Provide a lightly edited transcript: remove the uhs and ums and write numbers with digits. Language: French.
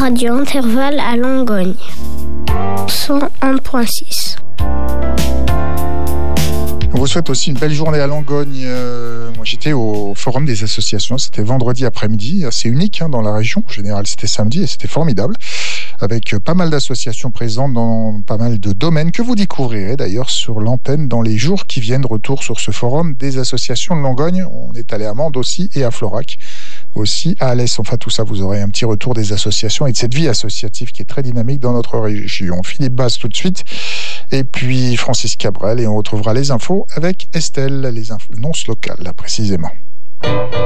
Radio Intervalle à Langogne. 101.6. On vous souhaite aussi une belle journée à Langogne. Moi, j'étais au Forum des associations. C'était vendredi après-midi. C'est unique dans la région. En général, c'était samedi et c'était formidable. Avec pas mal d'associations présentes dans pas mal de domaines que vous découvrirez d'ailleurs sur l'antenne dans les jours qui viennent. Retour sur ce Forum des associations de Langogne. On est allé à Mende aussi et à Florac aussi, à Alès. Enfin, tout ça, vous aurez un petit retour des associations et de cette vie associative qui est très dynamique dans notre région. Philippe Basse tout de suite. Et puis Francis Cabrel, et on retrouvera les infos avec Estelle, les annonces locales, là, précisément.